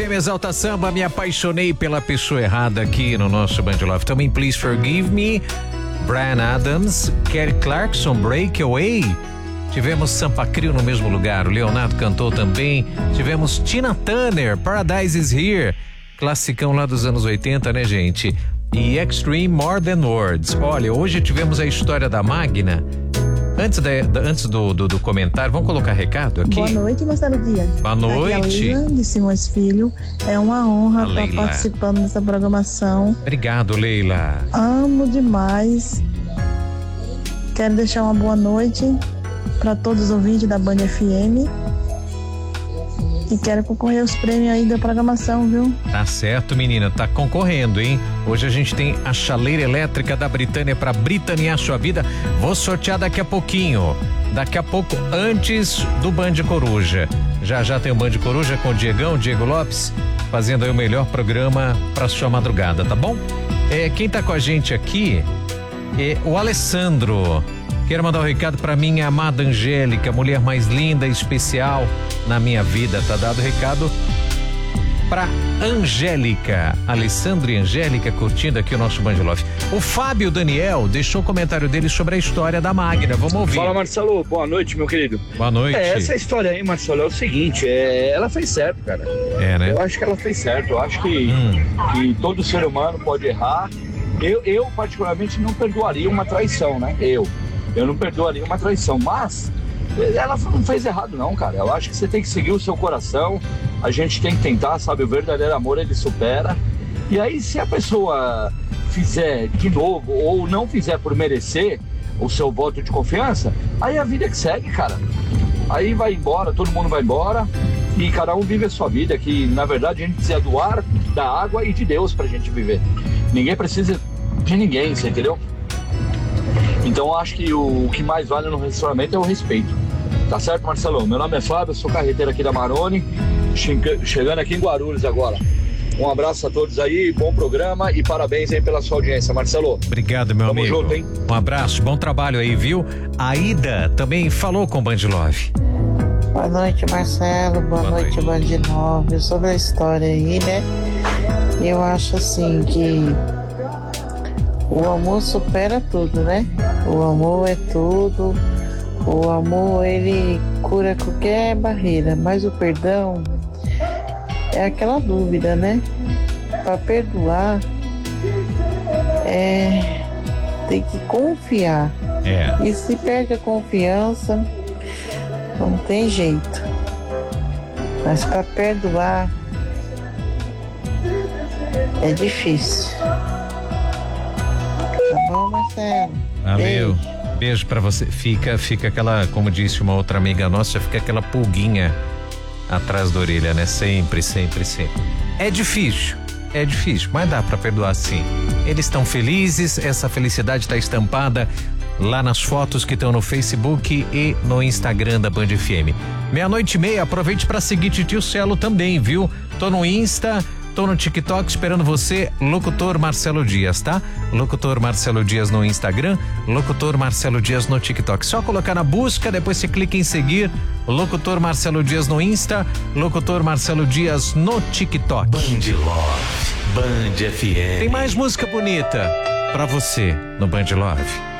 FM Exalta Samba, me apaixonei pela pessoa errada aqui no nosso Band Love. Também Please Forgive Me, Bryan Adams, Kelly Clarkson, Breakaway. Tivemos Sampa Crio no mesmo lugar, o Leonardo cantou também. Tivemos Tina Turner, Paradise is Here, classicão lá dos anos 80, né, gente? E Extreme More Than Words. Olha, hoje tivemos a história da Magna. Antes do comentário, vamos colocar recado aqui? Boa noite, Marcelo Dias. Boa noite. Aqui é a Leila de Simões Filho. É uma honra estar participando dessa programação. Obrigado, Leila. Amo demais. Quero deixar uma boa noite para todos os ouvintes da Band FM. E quero concorrer aos prêmios aí da programação, viu? Tá certo, menina, tá concorrendo, hein? Hoje a gente tem a chaleira elétrica da Britânia pra britanear sua vida. Vou sortear daqui a pouquinho. Daqui a pouco, antes do Band Coruja. Já tem o Band Coruja com o Diego Lopes, fazendo aí o melhor programa pra sua madrugada, tá bom? Quem tá com a gente aqui é o Alessandro. Quero mandar um recado pra minha amada Angélica, mulher mais linda e especial na minha vida. Tá dado o recado pra Angélica. Alessandro e Angélica curtindo aqui o nosso Band Love. O Fábio Daniel deixou o comentário dele sobre a história da Magna. Vamos ouvir. Fala, Marcelo. Boa noite, meu querido. Boa noite. Essa história aí, Marcelo, é o seguinte, ela fez certo, cara. Né? Eu acho que ela fez certo. Eu acho que todo ser humano pode errar. Eu particularmente não perdoaria uma traição, né? Eu não perdoaria uma traição, mas ela não fez errado não, cara. Eu acho que você tem que seguir o seu coração, a gente tem que tentar, sabe? O verdadeiro amor, ele supera. E aí, se a pessoa fizer de novo ou não fizer por merecer o seu voto de confiança, aí a vida que segue, cara. Aí vai embora, todo mundo vai embora e cada um vive a sua vida, que na verdade a gente precisa do ar, da água e de Deus pra gente viver. Ninguém precisa de ninguém, você entendeu? Então eu acho que o que mais vale no relacionamento é o respeito. Tá certo, Marcelo? Meu nome é Fábio, sou carreteiro aqui da Maroni, chegando aqui em Guarulhos agora. Um abraço a todos aí, bom programa e parabéns aí pela sua audiência, Marcelo. Obrigado, meu amigo. Tamo junto, hein? Um abraço, bom trabalho aí, viu? A Ida também falou com o Band Love. Boa noite, Marcelo. Boa noite, Band Love. Sobre a história aí, né? Eu acho assim que o amor supera tudo, né? O amor é tudo. O amor, ele cura qualquer barreira, mas o perdão é aquela dúvida, né? Para perdoar, tem que confiar. E se perde a confiança, não tem jeito. Mas para perdoar é difícil. Tá bom, Marcelo? Valeu. Beijo pra você. Fica aquela, como disse uma outra amiga nossa, fica aquela pulguinha atrás da orelha, né? Sempre. É difícil, mas dá pra perdoar sim. Eles estão felizes, essa felicidade tá estampada lá nas fotos que estão no Facebook e no Instagram da Band FM. 00:30, aproveite pra seguir Titio Celo também, viu? Tô no Insta, tô no TikTok esperando você, Locutor Marcelo Dias, tá? Locutor Marcelo Dias no Instagram, Locutor Marcelo Dias no TikTok. Só colocar na busca, depois você clica em seguir, Locutor Marcelo Dias no Insta, Locutor Marcelo Dias no TikTok. Band Love, Band FM. Tem mais música bonita pra você no Band Love.